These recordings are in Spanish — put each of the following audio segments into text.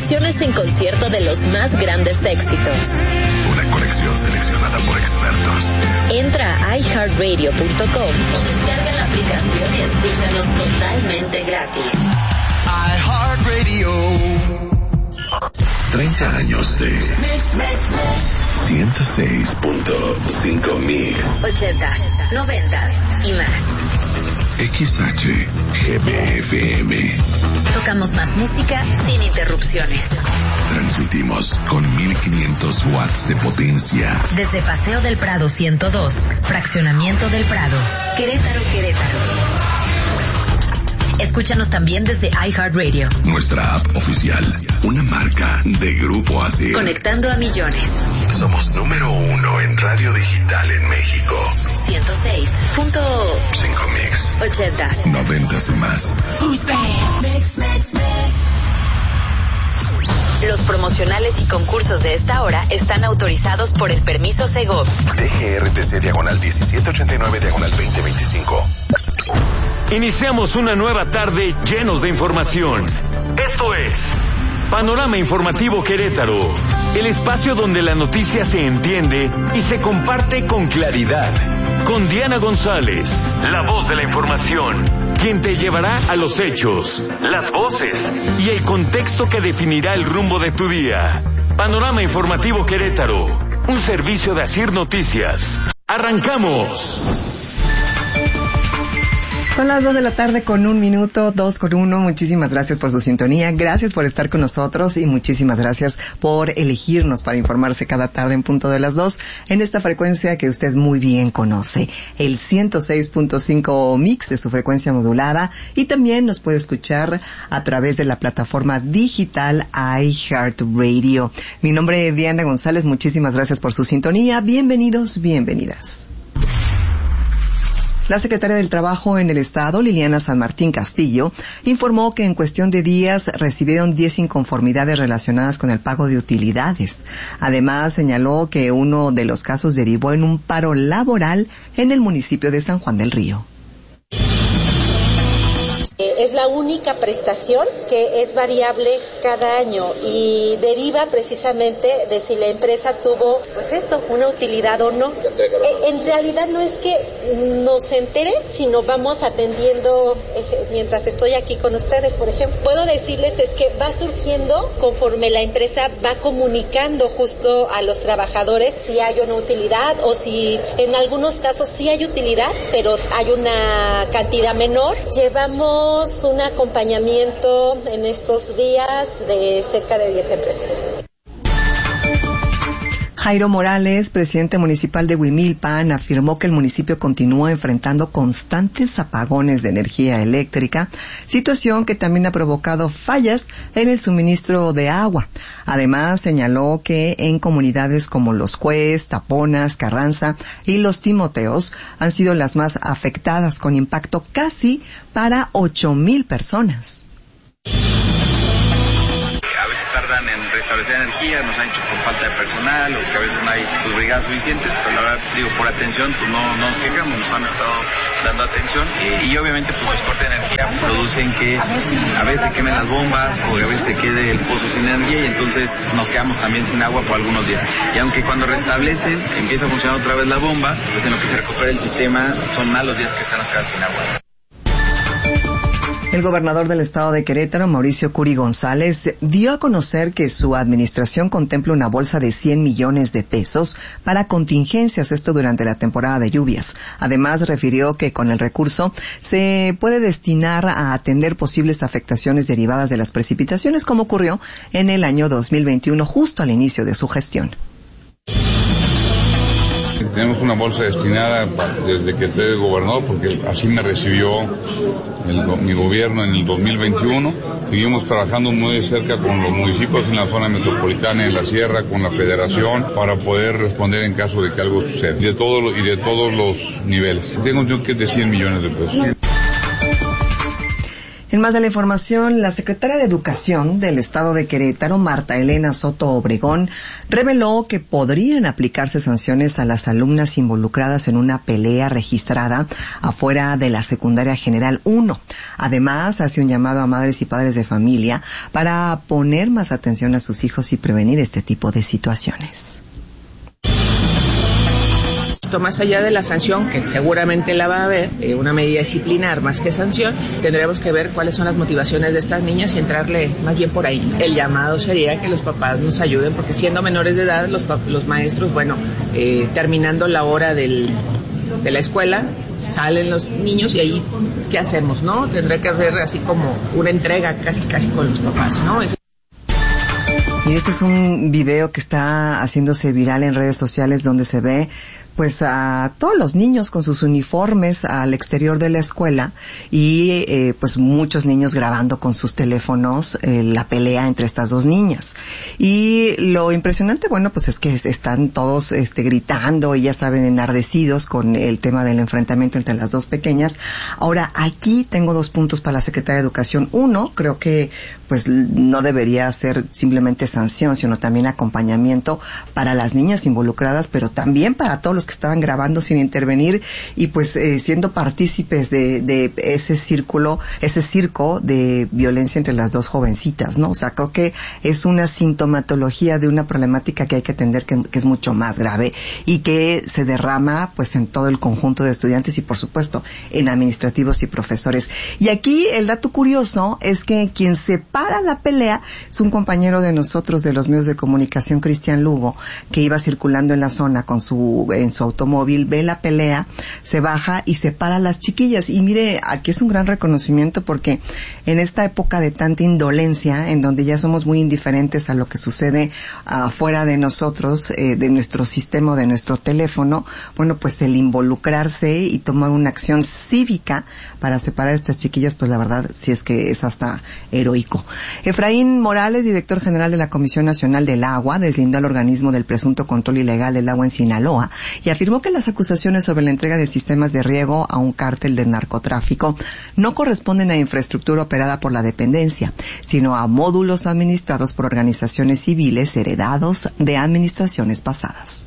versiones en concierto de los más grandes éxitos. Una colección seleccionada por expertos. Entra a iHeartRadio.com o descarga la aplicación y escúchanos totalmente gratis. iHeartRadio. 30 años de 106.5 Mix. 80s, 90s y más. XHGBFM. Tocamos más música sin interrupciones. Transmitimos con 1500 watts de potencia. Desde Paseo del Prado 102, Fraccionamiento del Prado, Querétaro, Querétaro. Escúchanos también desde iHeartRadio. Nuestra app oficial, una marca de Grupo ASIR. Conectando a millones. Somos número 1 en radio digital en México. 106.5 Mix. 80s, 90s y más. Los promocionales y concursos de esta hora están autorizados por el permiso Segov. DGRTC/1789/2025. Iniciamos una nueva tarde llenos de información. Esto es Panorama Informativo Querétaro, el espacio donde la noticia se entiende y se comparte con claridad. Con Diana González, la voz de la información, quien te llevará a los hechos, las voces y el contexto que definirá el rumbo de tu día. Panorama Informativo Querétaro, un servicio de ASIR Noticias. ¡Arrancamos! Son las 2 de la tarde con 1 minuto, 2:1. Muchísimas gracias por su sintonía, gracias por estar con nosotros y muchísimas gracias por elegirnos para informarse cada tarde en punto de las 2 en esta frecuencia que usted muy bien conoce, el 106.5 Mix de su frecuencia modulada, y también nos puede escuchar a través de la plataforma digital iHeartRadio. Mi nombre es Diana González, muchísimas gracias por su sintonía, bienvenidos, bienvenidas. La secretaria del Trabajo en el Estado, Liliana San Martín Castillo, informó que en cuestión de días recibieron 10 inconformidades relacionadas con el pago de utilidades. Además, señaló que uno de los casos derivó en un paro laboral en el municipio de San Juan del Río. Es la única prestación que es variable cada año y deriva precisamente de si la empresa tuvo, una utilidad o no. En realidad no es que nos entere, sino vamos atendiendo mientras estoy aquí con ustedes, por ejemplo. Puedo decirles es que va surgiendo conforme la empresa va comunicando justo a los trabajadores si hay una utilidad o si en algunos casos sí hay utilidad, pero hay una cantidad menor. Llevamos un acompañamiento en estos días de cerca de 10 empresas. Jairo Morales, presidente municipal de Huimilpan, afirmó que el municipio continúa enfrentando constantes apagones de energía eléctrica, situación que también ha provocado fallas en el suministro de agua. Además, señaló que en comunidades como Los Juez, Taponas, Carranza y Los Timoteos han sido las más afectadas, con impacto casi para 8,000 personas. A veces tardan en restablecer energía, nos han hecho por falta de personal o que a veces no hay brigadas suficientes, pero la verdad, por atención, no nos quejamos, nos han estado dando atención y obviamente los cortes de energía producen que a veces se quemen las bombas o a veces se quede el pozo sin energía y entonces nos quedamos también sin agua por algunos días. Y aunque cuando restablecen, empieza a funcionar otra vez la bomba, pues en lo que se recupera el sistema son malos días que están las casas sin agua. El gobernador del estado de Querétaro, Mauricio Curi González, dio a conocer que su administración contempla una bolsa de 100 millones de pesos para contingencias, esto durante la temporada de lluvias. Además, refirió que con el recurso se puede destinar a atender posibles afectaciones derivadas de las precipitaciones, como ocurrió en el año 2021, justo al inicio de su gestión. Tenemos una bolsa destinada desde que estoy gobernador, porque así me recibió mi gobierno en el 2021. Seguimos trabajando muy de cerca con los municipios en la zona metropolitana, en la sierra, con la federación, para poder responder en caso de que algo suceda. Y de todos los niveles. Tengo yo que de 100 millones de pesos. En más de la información, la secretaria de Educación del Estado de Querétaro, Marta Elena Soto Obregón, reveló que podrían aplicarse sanciones a las alumnas involucradas en una pelea registrada afuera de la Secundaria General 1. Además, hace un llamado a madres y padres de familia para poner más atención a sus hijos y prevenir este tipo de situaciones. Más allá de la sanción, que seguramente la va a haber, una medida disciplinar más que sanción, tendremos que ver cuáles son las motivaciones de estas niñas y entrarle más bien por ahí. El llamado sería que los papás nos ayuden, porque siendo menores de edad, los maestros, terminando la hora de la escuela, salen los niños y ahí, ¿qué hacemos, no? Tendré que haber así como una entrega casi con los papás, ¿no? Y este es un video que está haciéndose viral en redes sociales donde se ve pues a todos los niños con sus uniformes al exterior de la escuela y pues muchos niños grabando con sus teléfonos la pelea entre estas dos niñas. Y lo impresionante, pues es que están todos gritando y ya saben, enardecidos con el tema del enfrentamiento entre las dos pequeñas. Ahora, aquí tengo 2 puntos para la Secretaría de Educación. Uno, creo que pues no debería ser simplemente sanción, sino también acompañamiento para las niñas involucradas, pero también para todos los que estaban grabando sin intervenir y pues siendo partícipes de ese circo de violencia entre las dos jovencitas, ¿no? O sea, creo que es una sintomatología de una problemática que hay que atender que es mucho más grave y que se derrama pues en todo el conjunto de estudiantes y por supuesto en administrativos y profesores. Y aquí el dato curioso es que quien separa la pelea es un compañero de nosotros de los medios de comunicación, Cristian Lugo, que iba circulando en la zona en su automóvil, ve la pelea, se baja y separa a las chiquillas. Y mire, aquí es un gran reconocimiento porque en esta época de tanta indolencia, en donde ya somos muy indiferentes a lo que sucede afuera de nosotros, de nuestro sistema, de nuestro teléfono, pues el involucrarse y tomar una acción cívica para separar a estas chiquillas, pues la verdad sí es que es hasta heroico. Efraín Morales, director general de la Comisión Nacional del Agua, deslindó al organismo del presunto control ilegal del agua en Sinaloa y afirmó que las acusaciones sobre la entrega de sistemas de riego a un cártel de narcotráfico no corresponden a infraestructura operada por la dependencia, sino a módulos administrados por organizaciones civiles heredados de administraciones pasadas.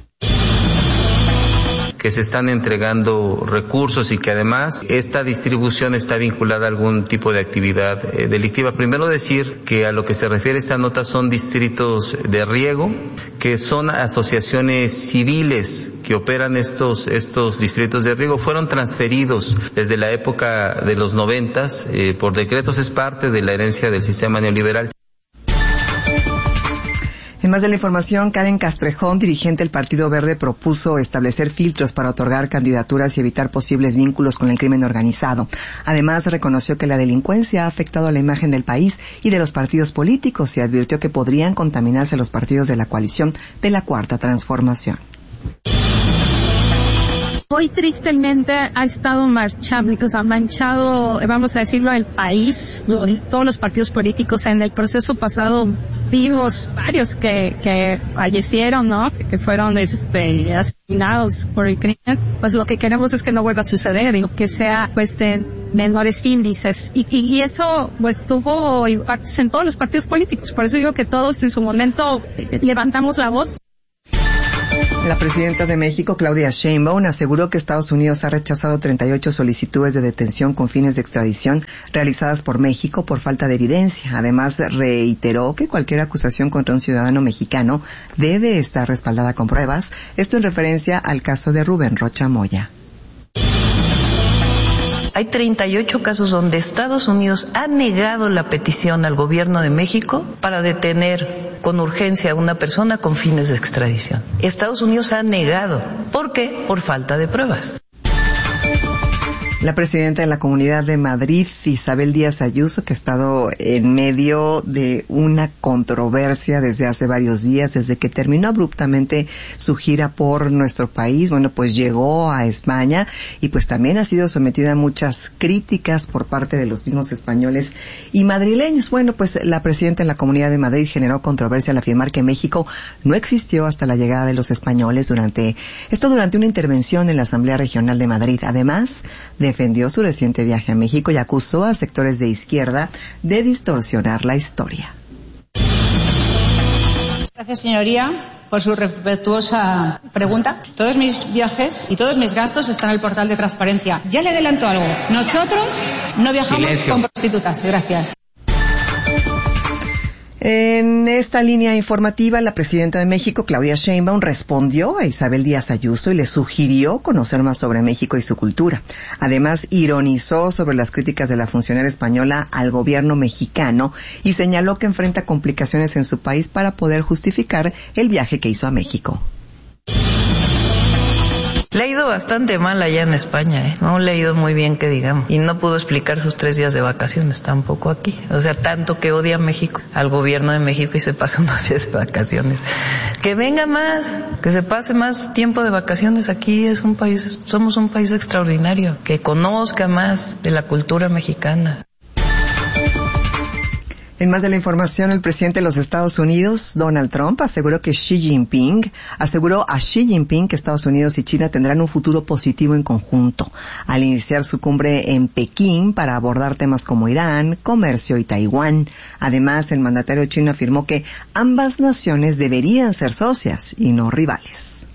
Que se están entregando recursos y que además esta distribución está vinculada a algún tipo de actividad delictiva. Primero decir que a lo que se refiere esta nota son distritos de riego, que son asociaciones civiles que operan estos distritos de riego. Fueron transferidos desde la época de los 90s por decretos, es parte de la herencia del sistema neoliberal. En más de la información, Karen Castrejón, dirigente del Partido Verde, propuso establecer filtros para otorgar candidaturas y evitar posibles vínculos con el crimen organizado. Además, reconoció que la delincuencia ha afectado a la imagen del país y de los partidos políticos y advirtió que podrían contaminarse los partidos de la coalición de la Cuarta Transformación. Hoy tristemente ha estado manchado, vamos a decirlo, el país, todos los partidos políticos. En el proceso pasado vimos varios que fallecieron, ¿no? Que fueron asesinados por el crimen. Pues lo que queremos es que no vuelva a suceder y que sea de menores índices. Y eso tuvo impactos en todos los partidos políticos. Por eso digo que todos en su momento levantamos la voz. La presidenta de México, Claudia Sheinbaum, aseguró que Estados Unidos ha rechazado 38 solicitudes de detención con fines de extradición realizadas por México por falta de evidencia. Además, reiteró que cualquier acusación contra un ciudadano mexicano debe estar respaldada con pruebas. Esto en referencia al caso de Rubén Rocha Moya. Hay 38 casos donde Estados Unidos ha negado la petición al gobierno de México para detener con urgencia a una persona con fines de extradición. Estados Unidos ha negado. ¿Por qué? Por falta de pruebas. La presidenta de la Comunidad de Madrid, Isabel Díaz Ayuso, que ha estado en medio de una controversia desde hace varios días, desde que terminó abruptamente su gira por nuestro país, pues llegó a España y pues también ha sido sometida a muchas críticas por parte de los mismos españoles y madrileños. Pues la presidenta de la Comunidad de Madrid generó controversia al afirmar que México no existió hasta la llegada de los españoles durante una intervención en la Asamblea Regional de Madrid, además de defendió su reciente viaje a México y acusó a sectores de izquierda de distorsionar la historia. Gracias, señoría, por su respetuosa pregunta. Todos mis viajes y todos mis gastos están en el portal de transparencia. Ya le adelanto algo. Nosotros no viajamos con prostitutas. Gracias. En esta línea informativa, la presidenta de México, Claudia Sheinbaum, respondió a Isabel Díaz Ayuso y le sugirió conocer más sobre México y su cultura. Además, ironizó sobre las críticas de la funcionaria española al gobierno mexicano y señaló que enfrenta complicaciones en su país para poder justificar el viaje que hizo a México. Le ha ido bastante mal allá en España, No le ha ido muy bien, que digamos. Y no pudo explicar sus 3 días de vacaciones tampoco aquí. O sea, tanto que odia a México, al gobierno de México, y se pasa unos días de vacaciones. Que venga más, que se pase más tiempo de vacaciones aquí. Somos un país extraordinario. Que conozca más de la cultura mexicana. En más de la información, el presidente de los Estados Unidos, Donald Trump, aseguró a Xi Jinping que Estados Unidos y China tendrán un futuro positivo en conjunto al iniciar su cumbre en Pekín para abordar temas como Irán, comercio y Taiwán. Además, el mandatario chino afirmó que ambas naciones deberían ser socias y no rivales.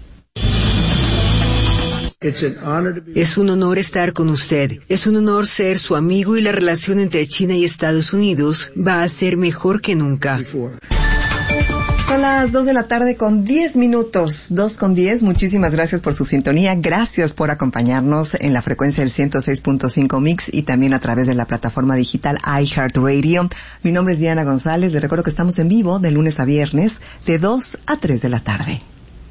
Es un honor estar con usted. Es un honor ser su amigo y la relación entre China y Estados Unidos va a ser mejor que nunca. Son las 2 de la tarde con 10 minutos. 2:10. Muchísimas gracias por su sintonía. Gracias por acompañarnos en la frecuencia del 106.5 Mix y también a través de la plataforma digital iHeartRadio. Mi nombre es Diana González. Les recuerdo que estamos en vivo de lunes a viernes de 2 a 3 de la tarde.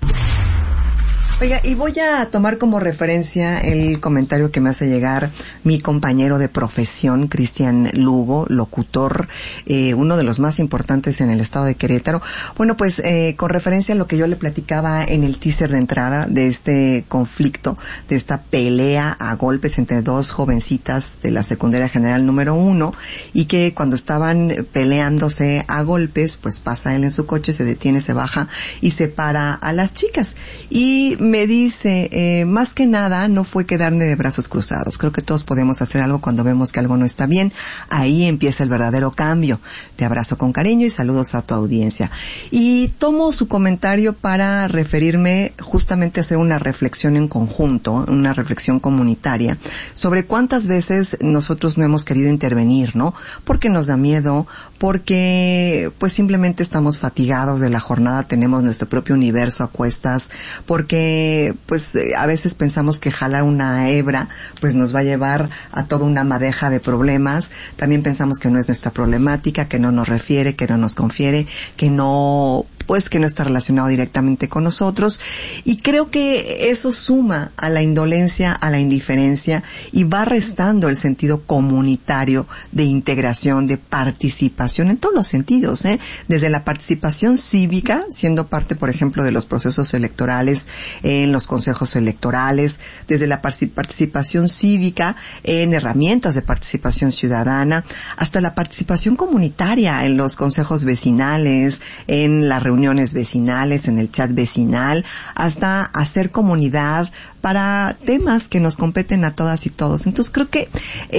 Oiga, y voy a tomar como referencia el comentario que me hace llegar mi compañero de profesión, Cristian Lugo, locutor, uno de los más importantes en el estado de Querétaro. Bueno, pues con referencia a lo que yo le platicaba en el teaser de entrada de este conflicto, de esta pelea a golpes entre 2 jovencitas de la secundaria general número 1, y que cuando estaban peleándose a golpes, pues pasa él en su coche, se detiene, se baja y separa a las chicas. Y me dice, más que nada, no fue quedarme de brazos cruzados. Creo que todos podemos hacer algo cuando vemos que algo no está bien. Ahí empieza el verdadero cambio. Te abrazo con cariño y saludos a tu audiencia. Y tomo su comentario para referirme justamente a hacer una reflexión en conjunto, una reflexión comunitaria, sobre cuántas veces nosotros no hemos querido intervenir, ¿no? Porque nos da miedo, porque pues simplemente estamos fatigados de la jornada, tenemos nuestro propio universo a cuestas, porque pues a veces pensamos que jalar una hebra pues nos va a llevar a toda una madeja de problemas. También pensamos que no es nuestra problemática, que no nos refiere, que no nos confiere, que no está relacionado directamente con nosotros, y creo que eso suma a la indolencia, a la indiferencia, y va restando el sentido comunitario de integración, de participación en todos los sentidos, desde la participación cívica, siendo parte, por ejemplo, de los procesos electorales en los consejos electorales, desde la participación cívica en herramientas de participación ciudadana, hasta la participación comunitaria en los consejos vecinales, en las reuniones vecinales, en el chat vecinal, hasta hacer comunidad para temas que nos competen a todas y todos. Entonces creo que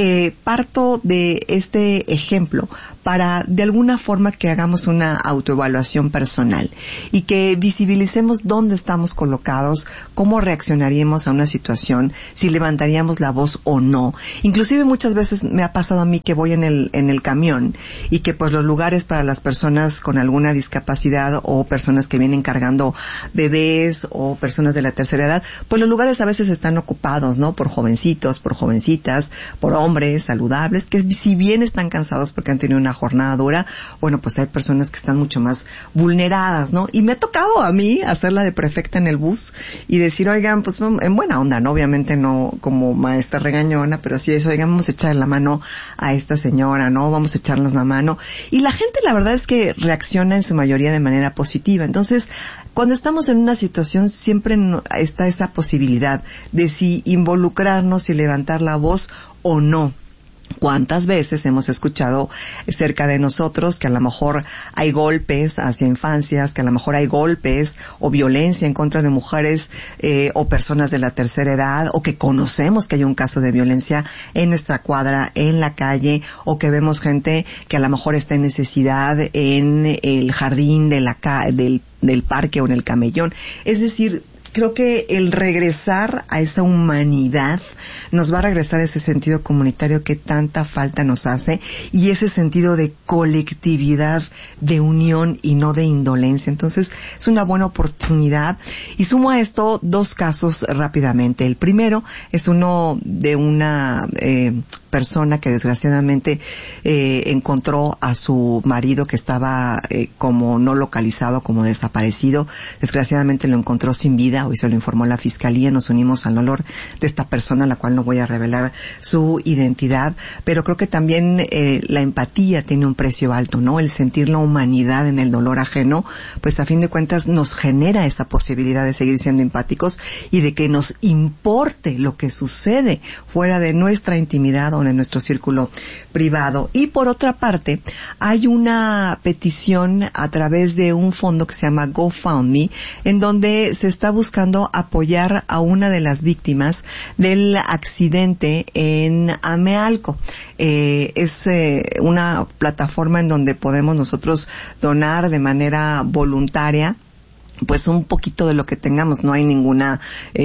parto de este ejemplo para de alguna forma que hagamos una autoevaluación personal y que visibilicemos dónde estamos colocados, cómo reaccionaríamos a una situación, si levantaríamos la voz o no. Inclusive muchas veces me ha pasado a mí que voy en el camión y que pues los lugares para las personas con alguna discapacidad o personas que vienen cargando bebés o personas de la tercera edad, pues los lugares a veces están ocupados, ¿no? Por jovencitos, por jovencitas, por hombres saludables, que si bien están cansados porque han tenido una jornada dura, bueno, pues hay personas que están mucho más vulneradas, ¿no? Y me ha tocado a mí hacerla de prefecta en el bus y decir, oigan, pues en buena onda, ¿no? Obviamente no como maestra regañona, pero sí eso, oigan, vamos a echarle la mano a esta señora, ¿no? Vamos a echarnos la mano. Y la gente, la verdad es que reacciona en su mayoría de manera positiva. Entonces, cuando estamos en una situación, siempre está esa posibilidad de si involucrarnos y levantar la voz o no. ¿Cuántas veces hemos escuchado cerca de nosotros que a lo mejor hay golpes hacia infancias, que a lo mejor hay golpes o violencia en contra de mujeres o personas de la tercera edad, o que conocemos que hay un caso de violencia en nuestra cuadra, en la calle, o que vemos gente que a lo mejor está en necesidad en el jardín del parque o en el camellón? Es decir, creo que el regresar a esa humanidad nos va a regresar a ese sentido comunitario que tanta falta nos hace, y ese sentido de colectividad, de unión y no de indolencia. Entonces, es una buena oportunidad. Y sumo a esto 2 casos rápidamente. El primero es uno de una persona que desgraciadamente encontró a su marido que estaba como no localizado, como desaparecido. Desgraciadamente lo encontró sin vida. Hoy se lo informó la fiscalía. Nos unimos al dolor de esta persona, a la cual no voy a revelar su identidad, pero creo que también la empatía tiene un precio alto, ¿no? El sentir la humanidad en el dolor ajeno, pues a fin de cuentas nos genera esa posibilidad de seguir siendo empáticos y de que nos importe lo que sucede fuera de nuestra intimidad o en nuestro círculo privado. Y por otra parte, hay una petición a través de un fondo que se llama GoFundMe, en donde se está buscando apoyar a una de las víctimas del accidente en Amealco. Es una plataforma en donde podemos nosotros donar de manera voluntaria pues un poquito de lo que tengamos. No hay ninguna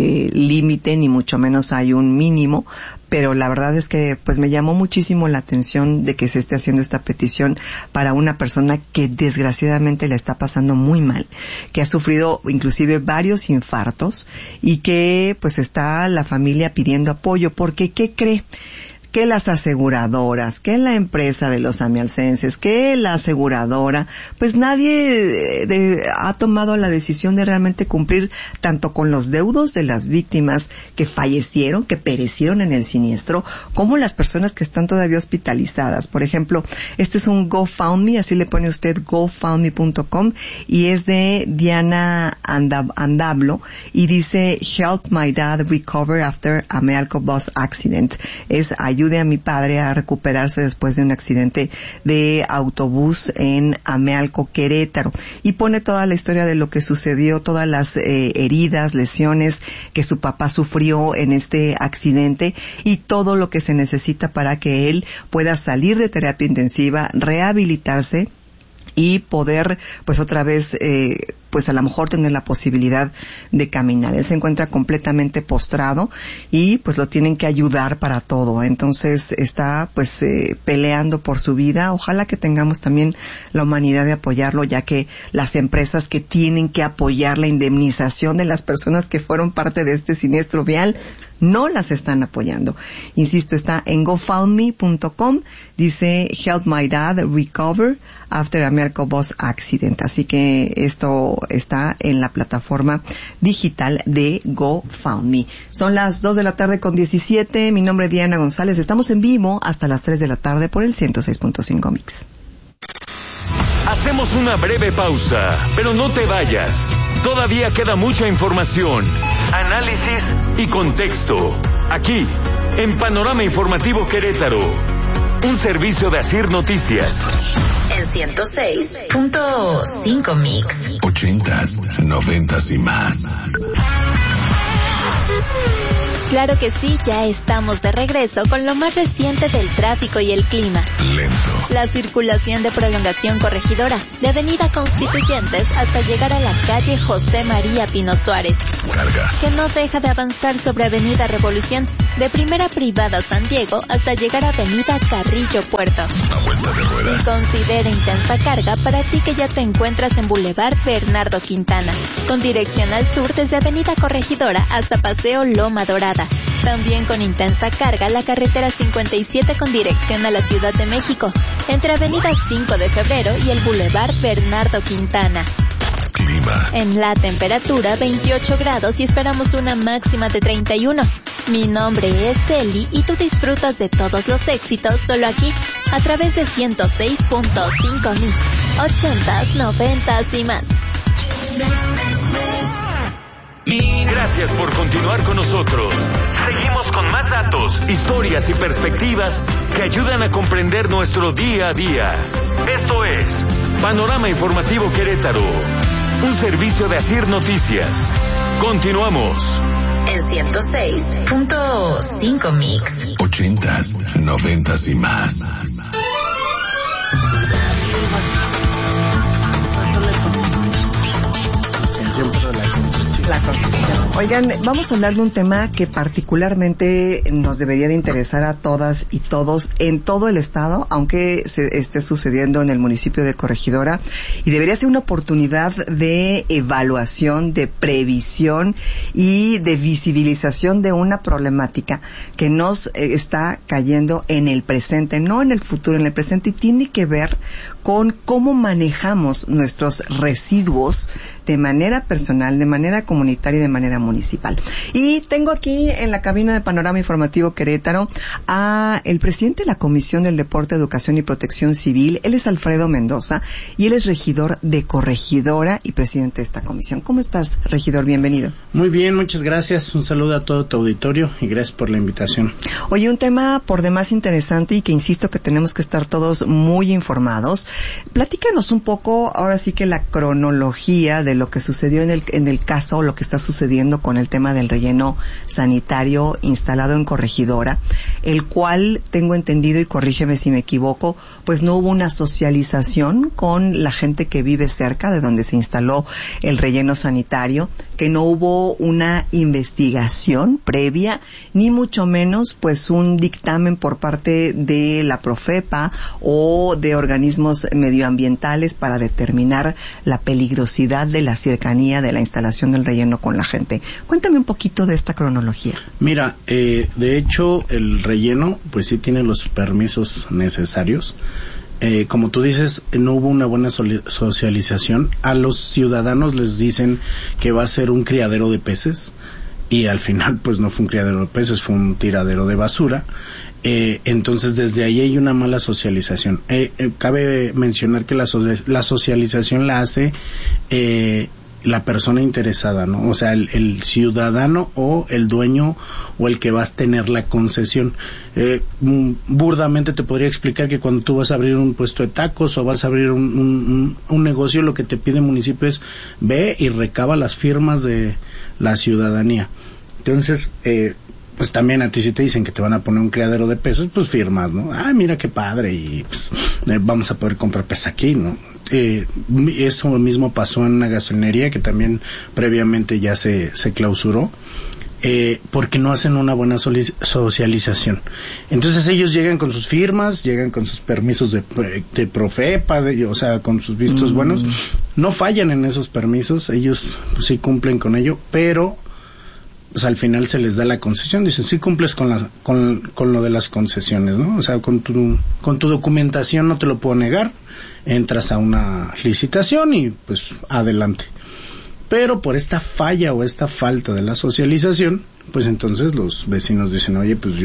límite, ni mucho menos hay un mínimo, pero la verdad es que pues me llamó muchísimo la atención de que se esté haciendo esta petición para una persona que desgraciadamente le está pasando muy mal, que ha sufrido inclusive varios infartos y que pues está la familia pidiendo apoyo, porque ¿qué cree? Que las aseguradoras, que la empresa de los amialcenses, que la aseguradora, pues nadie ha tomado la decisión de realmente cumplir tanto con los deudos de las víctimas que fallecieron, que perecieron en el siniestro, como las personas que están todavía hospitalizadas. Por ejemplo, este es un GoFundMe, así le pone usted gofundme.com, y es de Diana Andablo, y dice Help my dad recover after Amealco bus accident. Es ayude a mi padre a recuperarse después de un accidente de autobús en Amealco, Querétaro. Y pone toda la historia de lo que sucedió, todas las heridas, lesiones que su papá sufrió en este accidente y todo lo que se necesita para que él pueda salir de terapia intensiva, rehabilitarse y poder pues otra vez pues a lo mejor tener la posibilidad de caminar. Él se encuentra completamente postrado y pues lo tienen que ayudar para todo. Entonces está pues peleando por su vida. Ojalá que tengamos también la humanidad de apoyarlo, ya que las empresas que tienen que apoyar la indemnización de las personas que fueron parte de este siniestro vial no las están apoyando. Insisto, está en gofundme.com, dice Help my dad recover after Amealco bus accident. Así que esto está en la plataforma digital de GoFundMe. Son las 2:17 p.m. Mi nombre es Diana González. Estamos en vivo hasta las 3 p.m. por el 106.5 Mix. Hacemos una breve pausa, pero no te vayas. Todavía queda mucha información, análisis y contexto. Aquí, en Panorama Informativo Querétaro. Un servicio de Asir Noticias. En 106.5 Mix. 80s, 90s y más. Claro que sí, ya estamos de regreso con lo más reciente del tráfico y el clima. Lento. La circulación de prolongación Corregidora, de Avenida Constituyentes hasta llegar a la calle José María Pino Suárez. Carga. Que no deja de avanzar sobre Avenida Revolución, de Primera Privada San Diego hasta llegar a Avenida Carrillo Puerto. A vuelta de rueda. Y considera intensa carga para ti que ya te encuentras en Boulevard Bernardo Quintana, con dirección al sur desde Avenida Corregidora hasta Paseo Loma Dorada. También con intensa carga la carretera 57 con dirección a la Ciudad de México, entre Avenida 5 de Febrero y el Boulevard Bernardo Quintana. Clima. En la temperatura 28 grados y esperamos una máxima de 31. Mi nombre es Eli y tú disfrutas de todos los éxitos solo aquí, a través de 106.5 Mix, 80s, 90s y más. Gracias por continuar con nosotros. Seguimos con más datos, historias y perspectivas que ayudan a comprender nuestro día a día. Esto es Panorama Informativo Querétaro, un servicio de Asir Noticias. Continuamos. En 106.5 Mix. 80s, 90s y más. La concesión. Oigan, vamos a hablar de un tema que particularmente nos debería de interesar a todas y todos en todo el estado, aunque se esté sucediendo en el municipio de Corregidora, y debería ser una oportunidad de evaluación, de previsión y de visibilización de una problemática que nos está cayendo en el presente, no en el futuro, en el presente, y tiene que ver con cómo manejamos nuestros residuos de manera personal, de manera comunitaria y de manera municipal. Y tengo aquí en la cabina de Panorama Informativo Querétaro a el presidente de la Comisión del Deporte, Educación y Protección Civil. Él es Alfredo Mendoza y él es regidor de Corregidora y presidente de esta comisión. ¿Cómo estás, regidor? Bienvenido. Muy bien, muchas gracias. Un saludo a todo tu auditorio y gracias por la invitación. Oye, un tema por demás interesante y que insisto que tenemos que estar todos muy informados. Platícanos un poco, ahora sí que la cronología de lo que sucedió en el caso, lo que está sucediendo con el tema del relleno sanitario instalado en Corregidora, el cual, tengo entendido, y corrígeme si me equivoco, pues no hubo una socialización con la gente que vive cerca de donde se instaló el relleno sanitario, que no hubo una investigación previa, ni mucho menos pues un dictamen por parte de la Profepa o de organismos medioambientales para determinar la peligrosidad de la cercanía de la instalación del relleno con la gente. Cuéntame un poquito de esta cronología. Mira, de hecho el relleno pues sí tiene los permisos necesarios. Como tú dices, no hubo una buena socialización. A los ciudadanos les dicen que va a ser un criadero de peces y al final pues no fue un criadero de peces, fue un tiradero de basura. Entonces desde ahí hay una mala socialización. Cabe mencionar que la socialización la hace la persona interesada, ¿no? O sea, el ciudadano o el dueño o el que vas a tener la concesión. Burdamente te podría explicar que cuando tú vas a abrir un puesto de tacos o vas a abrir un negocio, lo que te pide el municipio es ve y recaba las firmas de la ciudadanía. Entonces, pues también a ti si te dicen que te van a poner un criadero de peces, pues firmas, ¿no? Ah, mira qué padre, y pues vamos a poder comprar peces aquí, ¿no? Eso mismo pasó en una gasolinería que también previamente ya se clausuró, porque no hacen una buena socialización. Entonces ellos llegan con sus firmas, llegan con sus permisos de Profepa, o sea, con sus vistos buenos, no fallan en esos permisos, ellos pues, sí cumplen con ello, pero pues al final se les da la concesión, dicen, sí cumples con lo de las concesiones, ¿no? O sea, con tu documentación no te lo puedo negar, entras a una licitación y pues adelante. Pero por esta falla o esta falta de la socialización, pues entonces los vecinos dicen, oye, pues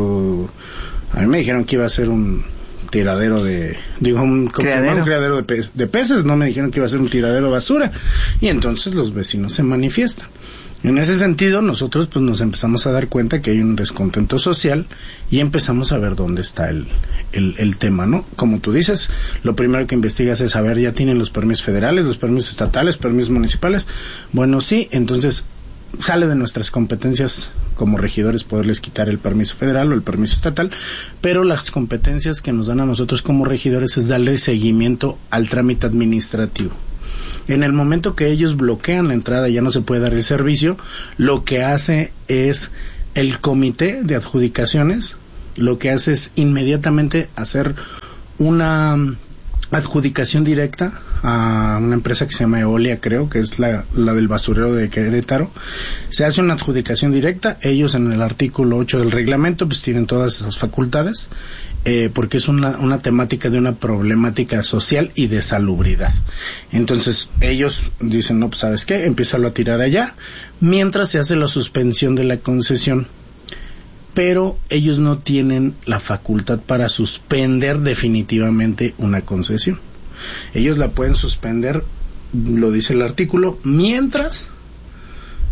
a mí me dijeron que iba a ser un tiradero un criadero de peces, no me dijeron que iba a ser un tiradero de basura, y entonces los vecinos se manifiestan. En ese sentido, nosotros pues nos empezamos a dar cuenta que hay un descontento social y empezamos a ver dónde está el tema, ¿no? Como tú dices, lo primero que investigas es saber, ¿ya tienen los permisos federales, los permisos estatales, permisos municipales? Bueno, sí, entonces sale de nuestras competencias como regidores poderles quitar el permiso federal o el permiso estatal, pero las competencias que nos dan a nosotros como regidores es darle seguimiento al trámite administrativo. En el momento que ellos bloquean la entrada y ya no se puede dar el servicio, lo que hace es el comité de adjudicaciones, lo que hace es inmediatamente hacer una adjudicación directa a una empresa que se llama Eolia, creo que es la del basurero de Querétaro. Se hace una adjudicación directa, ellos en el artículo 8 del reglamento pues tienen todas esas facultades, porque es una temática de una problemática social y de salubridad. Entonces ellos dicen, no, pues ¿sabes qué? Empiézalo a tirar allá, mientras se hace la suspensión de la concesión. Pero ellos no tienen la facultad para suspender definitivamente una concesión. Ellos la pueden suspender, lo dice el artículo, mientras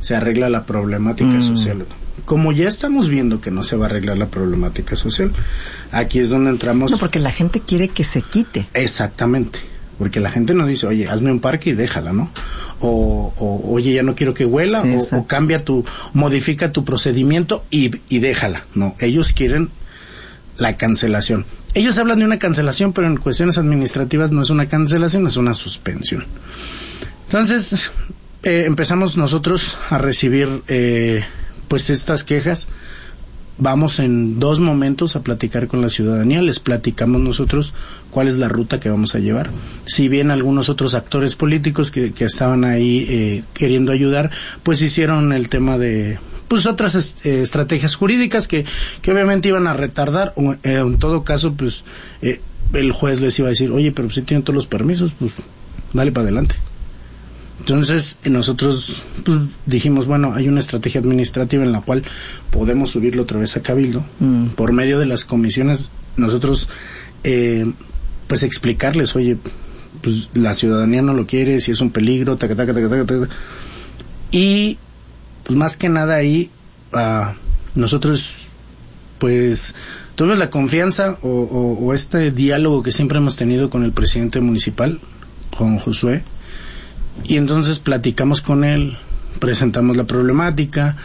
se arregla la problemática social. Como ya estamos viendo que no se va a arreglar la problemática social, aquí es donde entramos. No, porque la gente quiere que se quite. Exactamente, porque la gente no dice, oye, hazme un parque y déjala, ¿no? O oye, ya no quiero que huela, sí, o modifica tu procedimiento y déjala. No, ellos quieren la cancelación. Ellos hablan de una cancelación, pero en cuestiones administrativas no es una cancelación, es una suspensión. Entonces, empezamos nosotros a recibir pues estas quejas. Vamos en 2 momentos a platicar con la ciudadanía, les platicamos nosotros cuál es la ruta que vamos a llevar. Si bien algunos otros actores políticos que estaban ahí queriendo ayudar, pues hicieron el tema de pues otras estrategias jurídicas que obviamente iban a retardar, o en todo caso pues el juez les iba a decir, oye, pero si tienen todos los permisos, pues dale para adelante. Entonces nosotros pues, dijimos, bueno, hay una estrategia administrativa en la cual podemos subirlo otra vez a Cabildo, por medio de las comisiones, nosotros pues explicarles, oye, pues la ciudadanía no lo quiere, si es un peligro, y pues más que nada ahí nosotros pues tuvimos la confianza o este diálogo que siempre hemos tenido con el presidente municipal, con Josué, y entonces platicamos con él, presentamos la problemática,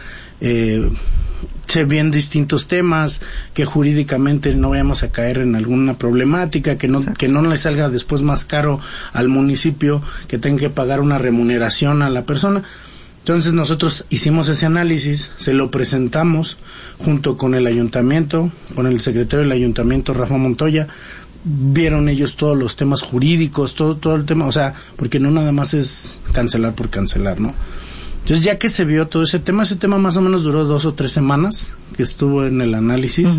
se ven distintos temas, que jurídicamente no vayamos a caer en alguna problemática, que no le salga después más caro al municipio, que tenga que pagar una remuneración a la persona. Entonces nosotros hicimos ese análisis, se lo presentamos junto con el ayuntamiento, con el secretario del ayuntamiento, Rafa Montoya. Vieron ellos todos los temas jurídicos, todo el tema, o sea, porque no nada más es cancelar por cancelar, ¿no? Entonces ya que se vio todo ese tema más o menos duró 2 o 3 semanas que estuvo en el análisis,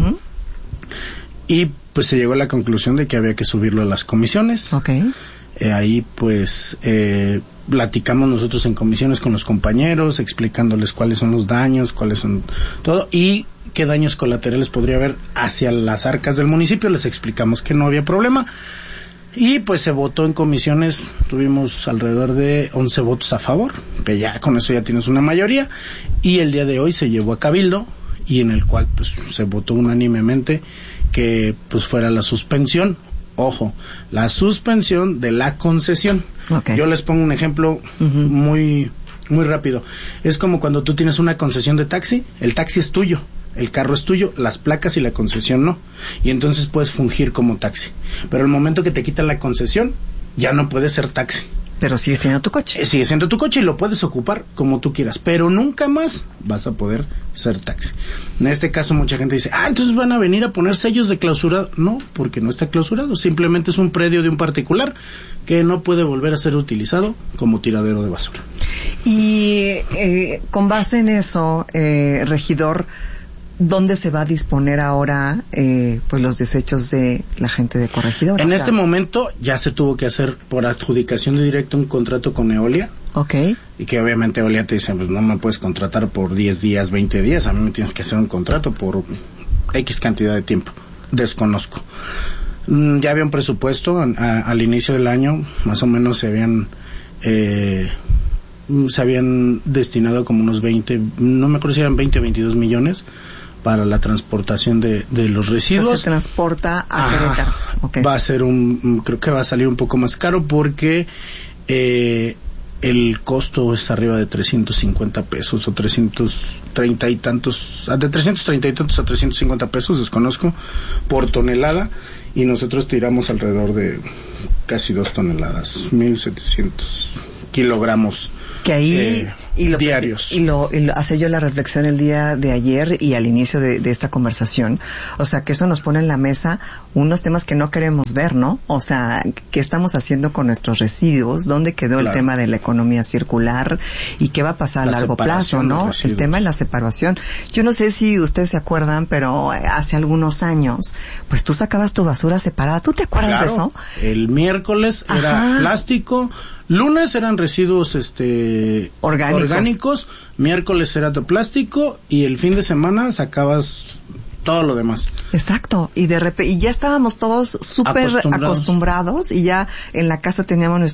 y pues se llegó a la conclusión de que había que subirlo a las comisiones. Ahí pues platicamos nosotros en comisiones con los compañeros, explicándoles cuáles son los daños, cuáles son todo, y qué daños colaterales podría haber hacia las arcas del municipio. Les explicamos que no había problema, y pues se votó en comisiones, tuvimos alrededor de 11 votos a favor, que ya con eso ya tienes una mayoría, y el día de hoy se llevó a Cabildo, y en el cual pues se votó unánimemente que pues fuera la suspensión. Ojo, la suspensión de la concesión. Yo les pongo un ejemplo muy rápido. Es como cuando tú tienes una concesión de taxi, el taxi es tuyo, el carro es tuyo, las placas y la concesión no, y entonces puedes fungir como taxi, pero el momento que te quitan la concesión ya no puedes ser taxi. Pero sigue siendo tu coche. Sigue siendo tu coche y lo puedes ocupar como tú quieras, pero nunca más vas a poder ser taxi. En este caso mucha gente dice, entonces van a venir a poner sellos de clausurado. No, porque no está clausurado, simplemente es un predio de un particular que no puede volver a ser utilizado como tiradero de basura. Y con base en eso, regidor, ¿dónde se va a disponer ahora pues los desechos de la gente de Corregidora? En este momento ya se tuvo que hacer por adjudicación de directo un contrato con Eolia. Y que obviamente Eolia te dice, pues no me puedes contratar por 10 días, 20 días, a mí me tienes que hacer un contrato por X cantidad de tiempo. Desconozco. Ya había un presupuesto al inicio del año, más o menos se habían destinado como unos 20, no me acuerdo si eran 20 o 22 millones para la transportación de los residuos. O sea, se transporta a Querétaro. Va a ser creo que va a salir un poco más caro porque el costo es arriba de 350 pesos o 330 y tantos, de 330 y tantos a 350 pesos, desconozco, por tonelada, y nosotros tiramos alrededor de casi 2 toneladas, 1,700 kilogramos. Que ahí diarios. Y lo hace yo la reflexión el día de ayer y al inicio de esta conversación. O sea, que eso nos pone en la mesa unos temas que no queremos ver, ¿no? O sea, ¿qué estamos haciendo con nuestros residuos? ¿Dónde quedó el tema de la economía circular? ¿Y qué va a pasar a largo plazo, no? El tema de la separación. Yo no sé si ustedes se acuerdan, pero hace algunos años, pues tú sacabas tu basura separada. ¿Tú te acuerdas de eso? El miércoles era plástico, lunes eran residuos orgánicos, miércoles era de plástico y el fin de semana sacabas todo lo demás. Exacto, y de repente, y ya estábamos todos súper acostumbrados y ya en la casa teníamos